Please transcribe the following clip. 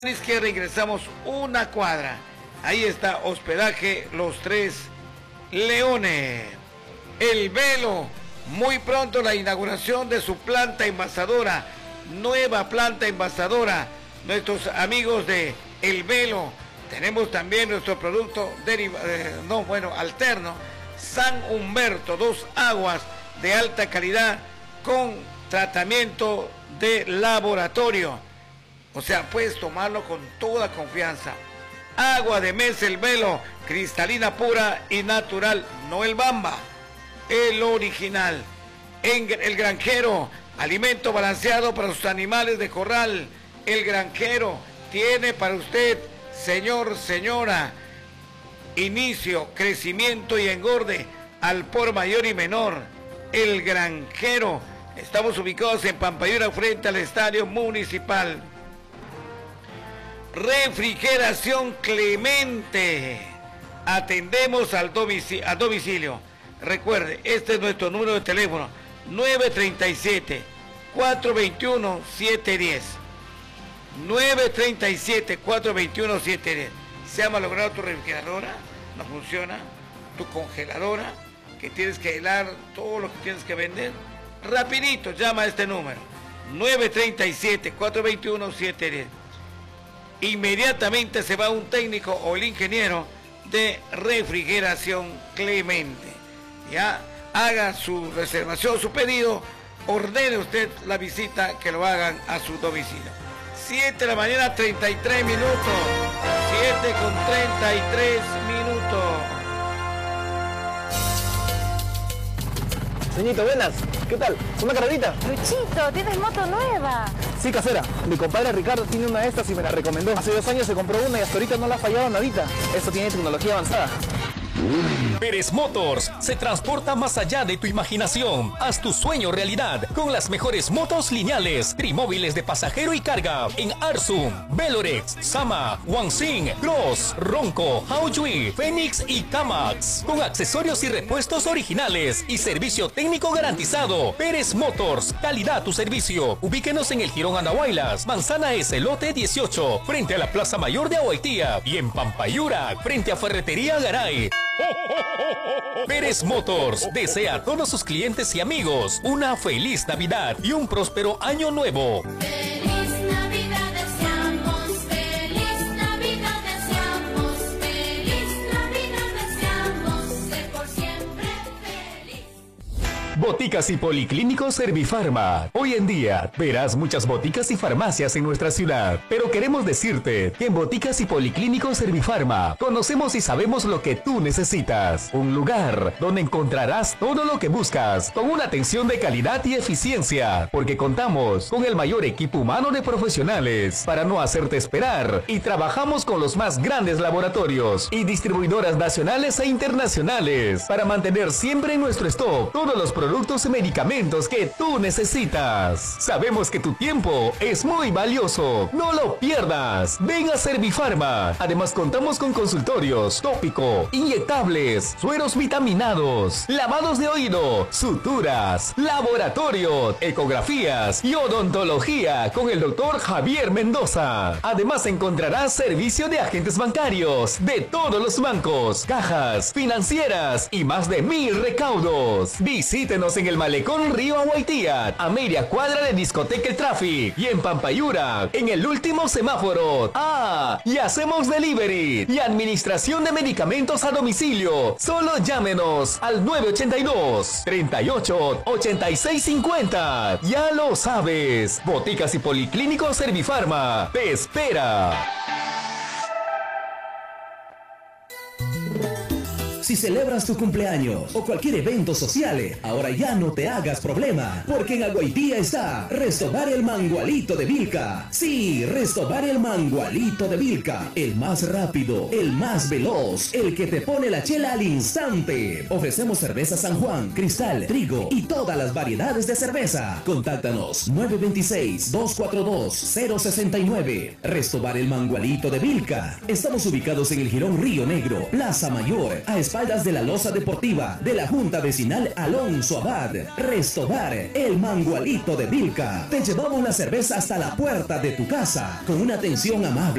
A la izquierda ingresamos una cuadra. Ahí está hospedaje Los Tres Leones. El Velo, muy pronto la inauguración de su planta envasadora, nueva planta envasadora. Nuestros amigos de El Velo, tenemos también nuestro producto alterno, San Humberto, 2 aguas de alta calidad con tratamiento de laboratorio. O sea, puedes tomarlo con toda confianza. Agua de mesa El Velo, cristalina pura y natural, no el Bamba, el original. En El Granjero, alimento balanceado para sus animales de corral. El Granjero tiene para usted, señor, señora, inicio, crecimiento y engorde al por mayor y menor. El Granjero, estamos ubicados en Pampayura frente al estadio municipal. Refrigeración Clemente, atendemos al domicilio. Recuerde, este es nuestro número de teléfono, 937-421-710. 937-421-710. ¿Se ha malogrado tu refrigeradora? ¿No funciona? ¿Tu congeladora? ¿Que tienes que helar todo lo que tienes que vender? Rapidito, llama a este número, 937-421-710. Inmediatamente se va un técnico o el ingeniero de Refrigeración Clemente. Ya, haga su reservación, su pedido, ordene usted la visita que lo hagan a su domicilio. 7 de la mañana, 33 minutos. 7 con 33 minutos. Señorito, buenas. ¿Qué tal? ¿Una carrerita? Luchito, ¿tienes moto nueva? Sí, casera. Mi compadre Ricardo tiene una de estas y me la recomendó. Hace 2 años se compró una y hasta ahorita no la ha fallado nadita. Esto tiene tecnología avanzada. Pérez Motors se transporta más allá de tu imaginación. Haz tu sueño realidad con las mejores motos lineales, trimóviles de pasajero y carga en Arsum, Velorex, Sama, Wanxing, Cross, Ronco, Haoyui, Fénix y Kamax. Con accesorios y repuestos originales y servicio técnico garantizado. Pérez Motors, calidad a tu servicio. Ubíquenos en el Jirón Andahuaylas, Manzana S, lote 18, frente a la Plaza Mayor de Ahuaytía, y en Pampayura, frente a Ferretería Garay. Pérez Motors desea a todos sus clientes y amigos una feliz Navidad y un próspero año nuevo. Feliz Navidad deseamos, feliz Navidad deseamos, feliz Navidad deseamos, ser por siempre feliz. Boticas y Policlínicos Servifarma. Hoy en día verás muchas boticas y farmacias en nuestra ciudad, pero queremos decirte que en Boticas y Policlínicos Servifarma conocemos y sabemos lo que tú necesitas. Un lugar donde encontrarás todo lo que buscas, con una atención de calidad y eficiencia, porque contamos con el mayor equipo humano de profesionales para no hacerte esperar, y trabajamos con los más grandes laboratorios y distribuidoras nacionales e internacionales para mantener siempre en nuestro stock todos los productos y medicamentos que tú necesitas. Sabemos que tu tiempo es muy valioso. No lo pierdas. Ven a Servifarma. Además contamos con consultorios, tópico, inyectables, sueros vitaminados, lavados de oído, suturas, laboratorio, ecografías y odontología con el doctor Javier Mendoza. Además encontrarás servicio de agentes bancarios de todos los bancos, cajas, financieras y más de 1000 recaudos. Visítenos en el Malecón Río Ahuaytía, a media cuadra de Discoteca El Traffic, y en Pampayura, en el último semáforo. Ah, y hacemos delivery y administración de medicamentos a domicilio. Solo llámenos al 982-38-8650. Ya lo sabes, Boticas y Policlínicos Servifarma te espera. Si celebras tu cumpleaños o cualquier evento social, ahora ya no te hagas problema, porque en Ahuaytía está Restobar el Mangualito de Vilca. Sí, Restobar el Mangualito de Vilca, el más rápido, el más veloz, el que te pone la chela al instante. Ofrecemos cerveza San Juan, Cristal, Trigo y todas las variedades de cerveza. Contáctanos 926-242-069. Restobar el Mangualito de Vilca. Estamos ubicados en el Jirón Río Negro, Plaza Mayor, a espaldas espaldas de la loza deportiva de la Junta Vecinal Alonso Abad. Restobar, el mangualito de Vilca. Te llevamos la cerveza hasta la puerta de tu casa con una atención amable.